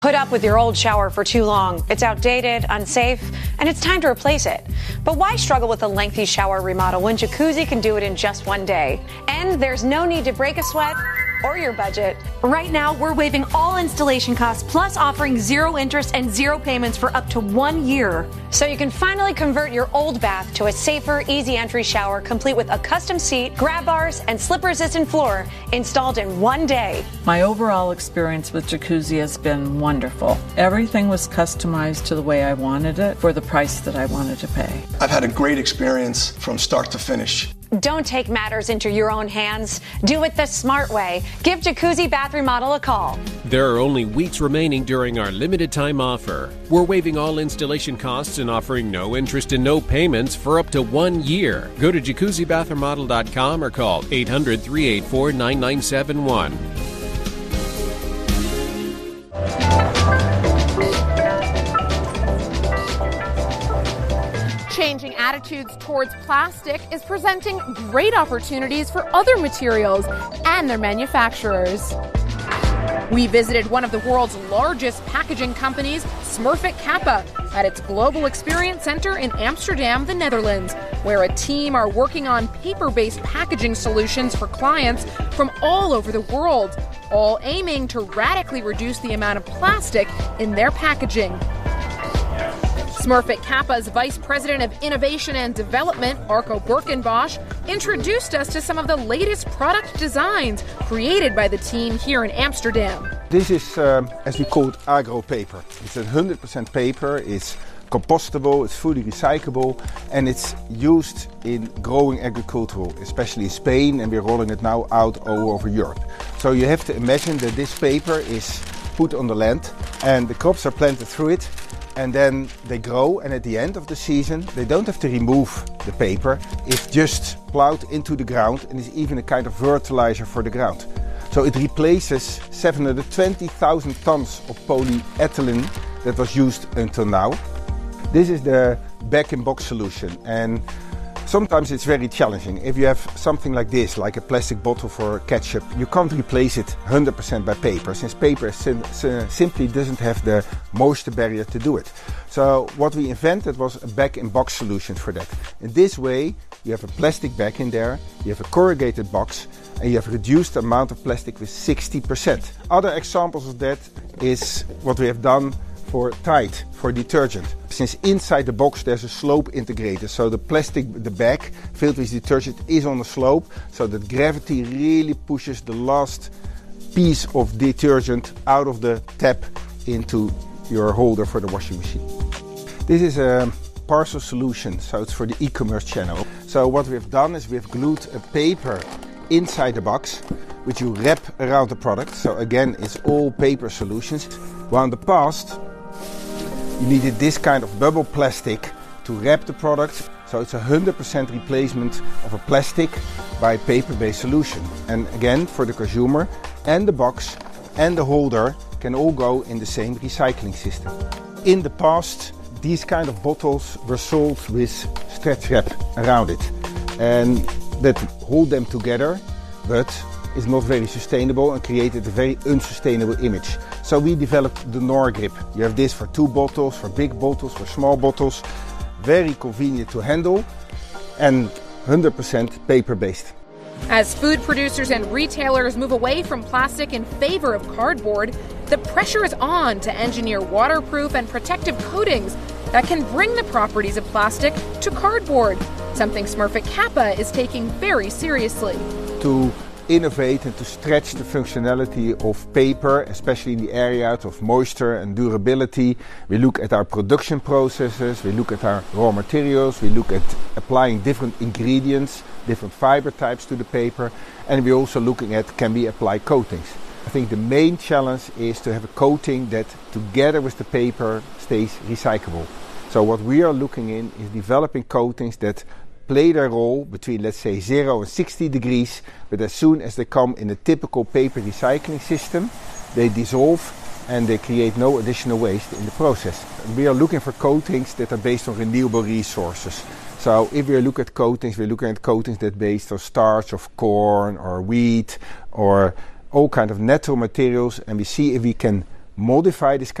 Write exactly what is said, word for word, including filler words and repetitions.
Put up with your old shower for too long. It's outdated, unsafe, and it's time to replace it. But why struggle with a lengthy shower remodel when Jacuzzi can do it in just one day? And there's no need to break a sweat or your budget. Right now, we're waiving all installation costs, plus offering zero interest and zero payments for up to one year. So you can finally convert your old bath to a safer, easy entry shower, complete with a custom seat, grab bars, and slip-resistant floor installed in one day. My overall experience with Jacuzzi has been wonderful. Everything was customized to the way I wanted it for the price that I wanted to pay. I've had a great experience from start to finish. Don't take matters into your own hands. Do it the smart way. Give Jacuzzi Bath Remodel a call. There are only weeks remaining during our limited time offer. We're waiving all installation costs and offering no interest and no payments for up to one year. Go to jacuzzi bath remodel dot com or call eight hundred, three eight four, nine nine seven one. Changing attitudes towards plastic is presenting great opportunities for other materials and their manufacturers. We visited one of the world's largest packaging companies, Smurfit Kappa, at its Global Experience Center in Amsterdam, the Netherlands, where a team are working on paper-based packaging solutions for clients from all over the world, all aiming to radically reduce the amount of plastic in their packaging. Smurfit Kappa's Vice President of Innovation and Development, Arco Birkenbosch, introduced us to some of the latest product designs created by the team here in Amsterdam. This is, um, as we call it, agro paper. It's one hundred percent paper, it's compostable, it's fully recyclable, and it's used in growing agricultural, especially in Spain, and we're rolling it now out all over Europe. So you have to imagine that this paper is put on the land, and the crops are planted through it, and then they grow, and at the end of the season they don't have to remove the paper. It's just plowed into the ground, and is even a kind of fertilizer for the ground. So it replaces seven hundred twenty thousand tons of polyethylene that was used until now. This is the bag-in-box solution, and sometimes it's very challenging. If you have something like this, like a plastic bottle for ketchup, you can't replace it one hundred percent by paper, since paper sim- sim- simply doesn't have the moisture barrier to do it. So what we invented was a bag-in-box solution for that. In this way, you have a plastic bag in there, you have a corrugated box, and you have reduced the amount of plastic with sixty percent. Other examples of that is what we have done for Tide, for detergent. Since inside the box there's a slope integrated, so the plastic, the bag filled with detergent is on the slope, so that gravity really pushes the last piece of detergent out of the tap into your holder for the washing machine. This is a parcel solution, so it's for the e-commerce channel. So what we've done is we've glued a paper inside the box, which you wrap around the product. So again, it's all paper solutions. While in the past, you needed this kind of bubble plastic to wrap the product. So it's a one hundred percent replacement of a plastic by a paper-based solution. And again, for the consumer, and the box and the holder can all go in the same recycling system. In the past, these kind of bottles were sold with stretch wrap around it, and that hold them together, but is not very sustainable and created a very unsustainable image. So we developed the Norgrip. You have this for two bottles, for big bottles, for small bottles. Very convenient to handle and one hundred percent paper-based. As food producers and retailers move away from plastic in favor of cardboard, the pressure is on to engineer waterproof and protective coatings that can bring the properties of plastic to cardboard, something Smurfit Kappa is taking very seriously. To innovate and to stretch the functionality of paper, especially in the areas of moisture and durability. We look at our production processes, we look at our raw materials, we look at applying different ingredients, different fiber types to the paper, and we're also looking at can we apply coatings. I think the main challenge is to have a coating that together with the paper stays recyclable. So what we are looking in is developing coatings that play their role between, let's say, zero and sixty degrees, but as soon as they come in a typical paper recycling system, they dissolve and they create no additional waste in the process. We are looking for coatings that are based on renewable resources. So if we look at coatings, we're looking at coatings that are based on starch of corn or wheat or all kind of natural materials, and we see if we can modify this